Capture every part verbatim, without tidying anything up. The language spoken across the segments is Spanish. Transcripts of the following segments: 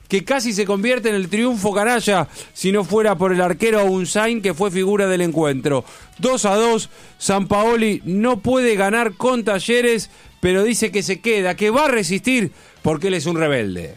que casi se convierte en el triunfo canalla si no fuera por el arquero Unzain, que fue figura del encuentro. dos a dos, Sampaoli no puede ganar con Talleres, pero dice que se queda, que va a resistir porque él es un rebelde.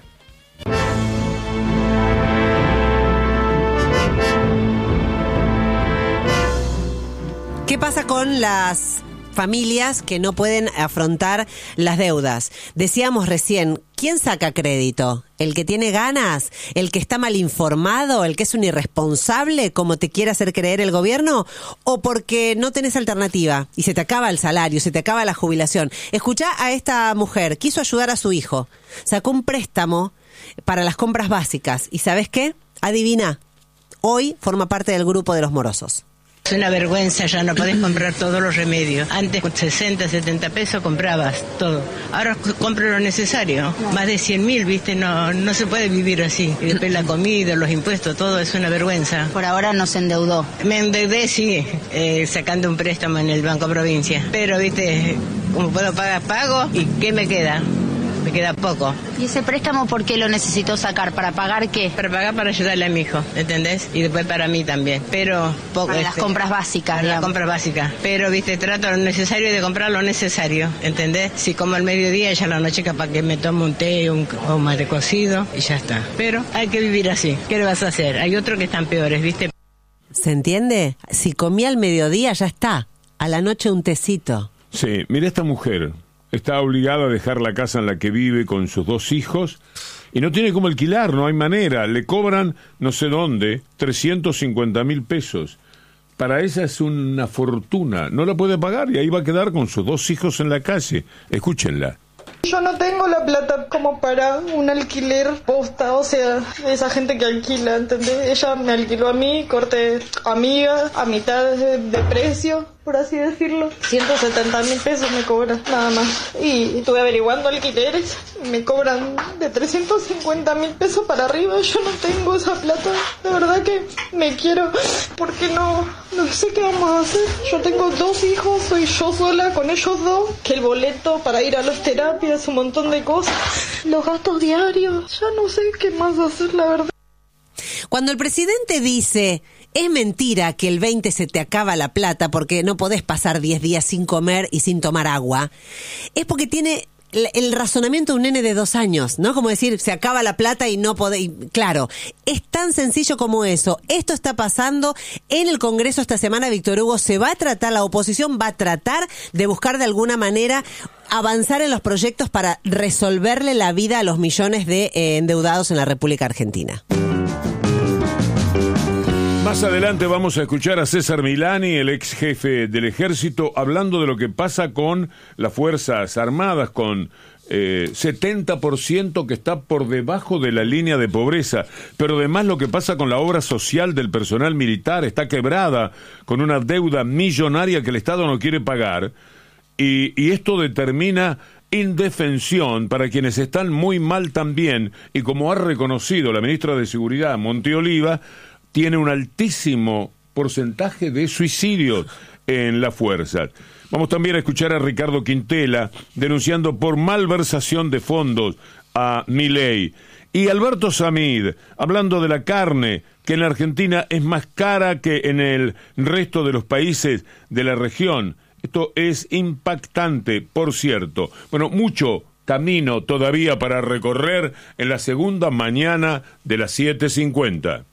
¿Qué pasa con las familias que no pueden afrontar las deudas? Decíamos recién, ¿quién saca crédito? ¿El que tiene ganas? ¿El que está mal informado? ¿El que es un irresponsable, como te quiere hacer creer el gobierno? ¿O porque no tenés alternativa y se te acaba el salario, se te acaba la jubilación? Escuchá a esta mujer, quiso ayudar a su hijo, sacó un préstamo para las compras básicas y ¿sabés qué? Adivina, hoy forma parte del grupo de los morosos. Es una vergüenza, ya no podés comprar todos los remedios. Antes con sesenta, setenta pesos comprabas todo. Ahora compro lo necesario. Más de cien mil, ¿viste? No, no se puede vivir así. Y después la comida, los impuestos, todo es una vergüenza. Por ahora no se endeudó. Me endeudé, sí, eh, sacando un préstamo en el Banco Provincia. Pero, ¿viste? Como puedo pagar, pago. ¿Y qué me queda? Me queda poco. ¿Y ese préstamo por qué lo necesitó sacar? ¿Para pagar qué? Para pagar para ayudarle a mi hijo, ¿entendés? Y después para mí también. Pero poco. Para este, las compras básicas, Para las compras básicas. Pero, viste, trato lo necesario de comprar lo necesario, ¿entendés? Si como al mediodía, ya a la noche capaz que me tomo un té un, o un mate cocido y ya está. Pero hay que vivir así. ¿Qué le vas a hacer? Hay otros que están peores, ¿viste? ¿Se entiende? Si comía al mediodía, ya está. A la noche un tecito. Sí, mira esta mujer. Está obligada a dejar la casa en la que vive con sus dos hijos y no tiene cómo alquilar, no hay manera. Le cobran, no sé dónde, trescientos cincuenta mil pesos. Para ella es una fortuna, no la puede pagar y ahí va a quedar con sus dos hijos en la calle. Escúchenla. Yo no tengo la plata como para un alquiler posta, o sea, esa gente que alquila, ¿entendés? Ella me alquiló a mí, corte amiga, a mitad de, de precio, por así decirlo. ciento setenta mil pesos me cobran, nada más. Y estuve averiguando alquileres, me cobran de trescientos cincuenta mil pesos para arriba. Yo no tengo esa plata, de verdad que me quiero, porque no, no sé qué vamos a hacer. Yo tengo dos hijos, soy yo sola con ellos dos, que el boleto para ir a las terapias, un montón de cosas, los gastos diarios, ya no sé qué más hacer, la verdad. Cuando el presidente dice, es mentira que el veinte se te acaba la plata porque no podés pasar diez días sin comer y sin tomar agua, es porque tiene el razonamiento de un nene de dos años, ¿no? Como decir, se acaba la plata y no podés... Claro, es tan sencillo como eso. Esto está pasando en el Congreso esta semana, Víctor Hugo. Se va a tratar, la oposición va a tratar de buscar de alguna manera avanzar en los proyectos para resolverle la vida a los millones de eh, endeudados en la República Argentina. Más adelante vamos a escuchar a César Milani, el ex jefe del ejército, hablando de lo que pasa con las Fuerzas Armadas, con eh, setenta por ciento que está por debajo de la línea de pobreza, pero además lo que pasa con la obra social del personal militar, está quebrada, con una deuda millonaria que el Estado no quiere pagar, y, y esto determina indefensión para quienes están muy mal también, y como ha reconocido la ministra de Seguridad, Monteoliva, tiene un altísimo porcentaje de suicidios en las fuerzas. Vamos también a escuchar a Ricardo Quintela denunciando por malversación de fondos a Milei. Y Alberto Samid hablando de la carne, que en la Argentina es más cara que en el resto de los países de la región. Esto es impactante, por cierto. Bueno, mucho camino todavía para recorrer en la segunda mañana de las siete cincuenta.